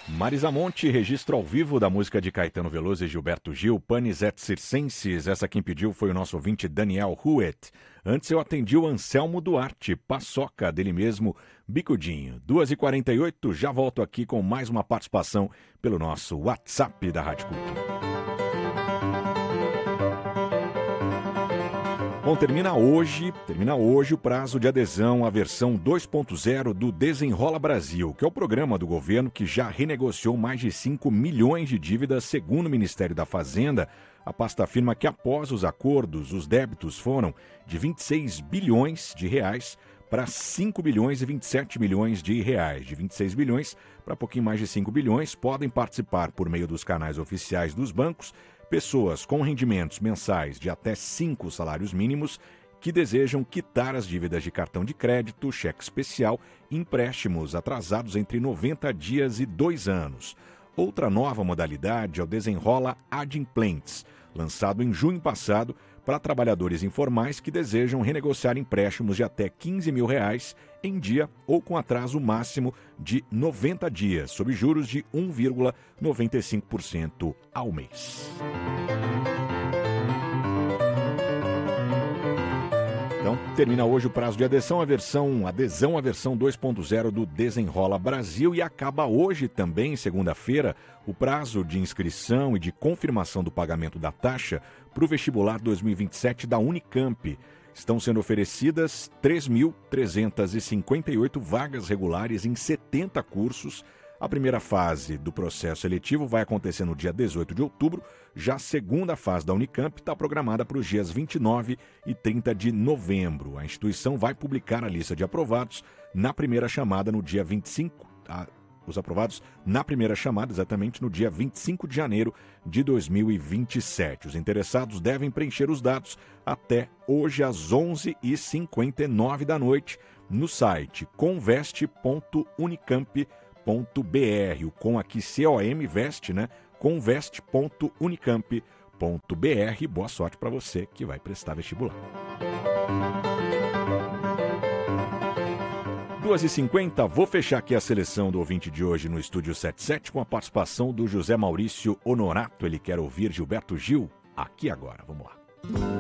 Marisa Monte, registro ao vivo da música de Caetano Veloso e Gilberto Gil, Panis et Circenses. Essa quem pediu foi o nosso ouvinte Daniel Huet. Antes eu atendi o Anselmo Duarte, Paçoca, dele mesmo, Bicudinho. 2h48, já volto aqui com mais uma participação pelo nosso WhatsApp da Rádio Cultura. Bom, termina hoje o prazo de adesão à versão 2.0 do Desenrola Brasil, que é o programa do governo que já renegociou mais de 5 milhões de dívidas, segundo o Ministério da Fazenda. A pasta afirma que após os acordos, os débitos foram de 26 bilhões de reais para 5 bilhões e 27 milhões de reais. De 26 bilhões para pouquinho mais de 5 bilhões, podem participar por meio dos canais oficiais dos bancos pessoas com rendimentos mensais de até 5 salários mínimos que desejam quitar as dívidas de cartão de crédito, cheque especial e empréstimos atrasados entre 90 dias e 2 anos. Outra nova modalidade é o Desenrola Adimplentes, lançado em junho passado para trabalhadores informais que desejam renegociar empréstimos de até R$15 mil em dia ou com atraso máximo de 90 dias, sob juros de 1,95% ao mês. Então, termina hoje o prazo de adesão à versão 2.0 do Desenrola Brasil e acaba hoje também, segunda-feira, o prazo de inscrição e de confirmação do pagamento da taxa para o vestibular 2027 da Unicamp. Estão sendo oferecidas 3.358 vagas regulares em 70 cursos. A primeira fase do processo seletivo vai acontecer no dia 18 de outubro. Já a segunda fase da Unicamp está programada para os dias 29 e 30 de novembro. A instituição vai publicar a lista de aprovados na primeira chamada no dia 25. Os aprovados na primeira chamada, exatamente no dia 25 de janeiro de 2027. Os interessados devem preencher os dados até hoje às 11h59 da noite no site conveste.unicamp.br. O com aqui COM Veste, né? conveste.unicamp.br. Boa sorte para você que vai prestar vestibular. 2h50, vou fechar aqui a seleção do ouvinte de hoje no Estúdio 77 com a participação do José Maurício Honorato. Ele quer ouvir Gilberto Gil aqui agora. Vamos lá.